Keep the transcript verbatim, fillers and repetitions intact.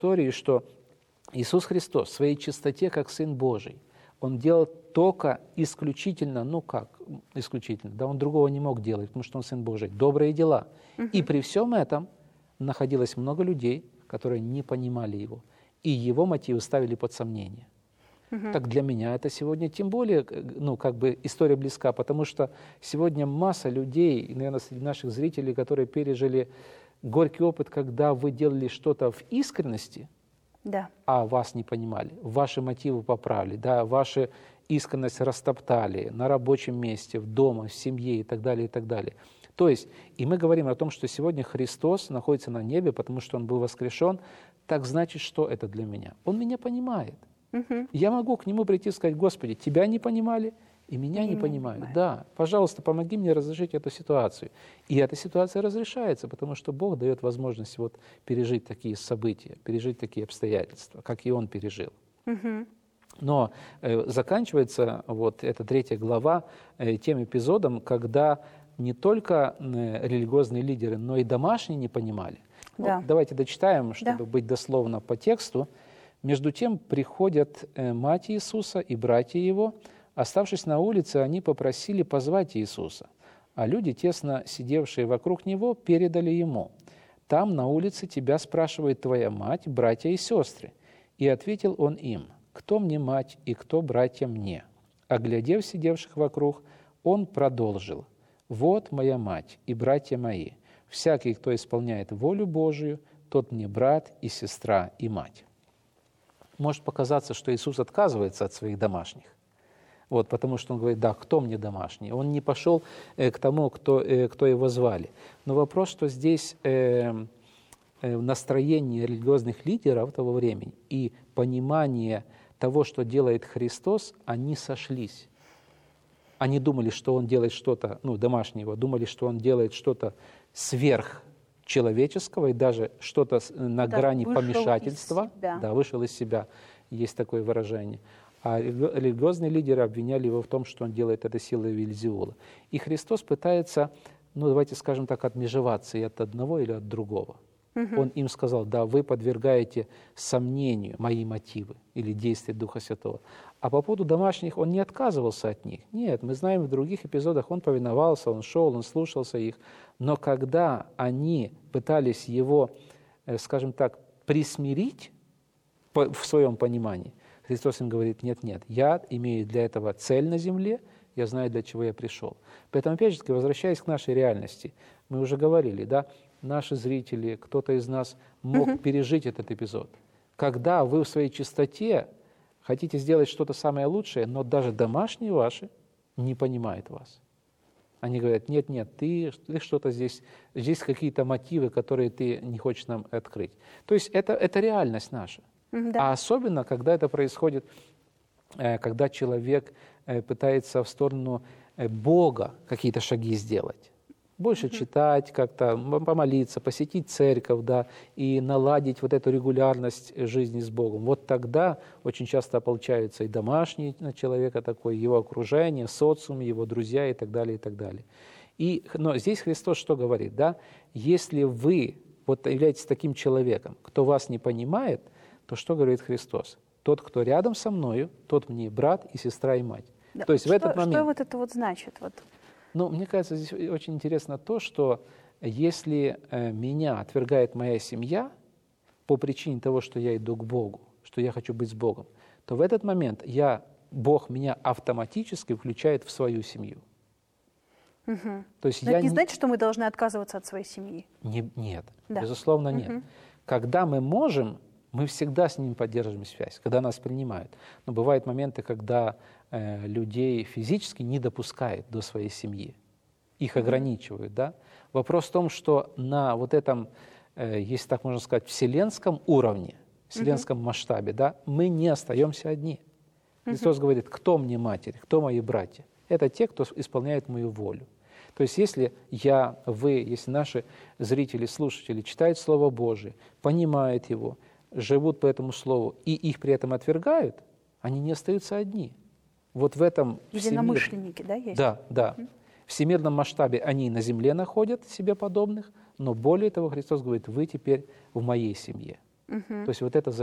истории, что Иисус Христос в своей чистоте, как Сын Божий, Он делал только исключительно, ну как исключительно, да, Он другого не мог делать, потому что Он Сын Божий, добрые дела. Угу. И при всем этом находилось много людей, которые не понимали Его, и Его мотивы ставили под сомнение. Угу. Так для меня это сегодня тем более, ну, как бы история близка, потому что сегодня масса людей, наверное, среди наших зрителей, которые пережили горький опыт, когда вы делали что-то в искренности, да. а вас не понимали, ваши мотивы поправили, да, вашу искренность растоптали на рабочем месте, в доме, в семье и так далее, и так далее. То есть, и мы говорим о том, что сегодня Христос находится на небе, потому что Он был воскрешен, так значит, что это для меня? Он меня понимает. Угу. Я могу к Нему прийти и сказать: Господи, Тебя не понимали, и меня и не меня понимают. Не да, пожалуйста, помоги мне разрешить эту ситуацию. И эта ситуация разрешается, потому что Бог дает возможность вот пережить такие события, пережить такие обстоятельства, как и Он пережил. Угу. Но э, заканчивается вот эта третья глава э, тем эпизодом, когда не только э, религиозные лидеры, но и домашние не понимали. Да. Вот, давайте дочитаем, чтобы да. быть дословно по тексту. «Между тем приходят э, мать Иисуса и братья Его. Оставшись на улице, они попросили позвать Иисуса, а люди, тесно сидевшие вокруг Него, передали Ему: «Там, на улице, тебя спрашивает твоя мать, братья и сестры». И ответил Он им: «Кто мне мать и кто братья мне?» Оглядев сидевших вокруг, Он продолжил: «Вот моя мать и братья мои. Всякий, кто исполняет волю Божию, тот мне брат и сестра и мать». Может показаться, что Иисус отказывается от своих домашних. Вот, потому что Он говорит: да, кто мне домашний? Он не пошел э, к тому, кто, э, кто его звали. Но вопрос, что здесь э, э, настроение религиозных лидеров того времени и понимание того, что делает Христос, они сошлись. Они думали, что Он делает что-то, ну, домашнего, думали, что Он делает что-то сверхчеловеческого и даже что-то на да, грани помешательства. Да, вышел из себя, есть такое выражение. А религиозные лидеры обвиняли Его в том, что Он делает это силой Вельзевула. И Христос пытается, ну, давайте скажем так, отмежеваться и от одного или от другого. Угу. Он им сказал: да, вы подвергаете сомнению мои мотивы или действия Духа Святого. А по поводу домашних Он не отказывался от них. Нет, мы знаем, в других эпизодах Он повиновался, Он шел, Он слушался их. Но когда они пытались Его, скажем так, присмирить в своем понимании, Христос им говорит: нет, нет, я имею для этого цель на земле, я знаю, для чего я пришел. Поэтому, опять же, возвращаясь к нашей реальности, мы уже говорили, да, наши зрители, кто-то из нас мог uh-huh. пережить этот эпизод. Когда вы в своей чистоте хотите сделать что-то самое лучшее, но даже домашние ваши не понимают вас. Они говорят: нет, нет, ты, ты что-то здесь, здесь какие-то мотивы, которые ты не хочешь нам открыть. То есть это, это реальность наша. Да. А особенно, когда это происходит, когда человек пытается в сторону Бога какие-то шаги сделать. Больше mm-hmm. читать, как-то помолиться, посетить церковь, да, и наладить вот эту регулярность жизни с Богом. Вот тогда очень часто ополчаются и домашний на человека такой, его окружение, социум, его друзья и так далее, и так далее. И, но здесь Христос что говорит, да? Если вы вот являетесь таким человеком, кто вас не понимает, то что говорит Христос? Тот, кто рядом со мною, тот мне брат и сестра и мать. Да. То есть что, в этот момент... Что вот это вот значит? Вот. Ну, мне кажется, здесь очень интересно то, что если э, меня отвергает моя семья по причине того, что я иду к Богу, что я хочу быть с Богом, то в этот момент я, Бог меня автоматически включает в свою семью. Угу. То есть Но я это не не... значит, что мы должны отказываться от своей семьи? Не, нет, да. безусловно, нет. Угу. Когда мы можем, мы всегда с ним поддерживаем связь, когда нас принимают. Но бывают моменты, когда э, людей физически не допускают до своей семьи, их mm-hmm. ограничивают. Да? Вопрос в том, что на вот этом, э, если так можно сказать, вселенском уровне, вселенском mm-hmm. масштабе, да, мы не остаемся одни. Христос mm-hmm. говорит: кто мне матерь, кто мои братья? Это те, кто исполняет мою волю. То есть если я, вы, если наши зрители, слушатели читают Слово Божие, понимают его, живут по этому слову и их при этом отвергают, они не остаются одни. Вот в этом единомышленники, да, есть? Да, да. Mm-hmm. В всемирном масштабе они на земле находят себе подобных, но более того, Христос говорит: вы теперь в моей семье. Мгм. То есть вот это